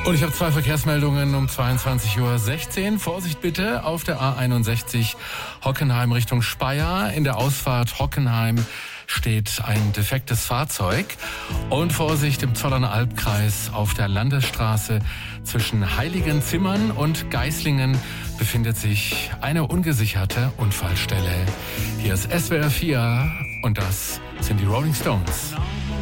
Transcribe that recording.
Und ich habe 2 Verkehrsmeldungen um 22:16 Uhr. Vorsicht bitte auf der A61 Hockenheim Richtung Speyer. In der Ausfahrt Hockenheim steht ein defektes Fahrzeug. Und Vorsicht im Zollerner Albkreis auf der Landesstraße zwischen Heiligenzimmern und Geislingen befindet sich eine ungesicherte Unfallstelle. Hier ist SWR 4 und das sind die Rolling Stones.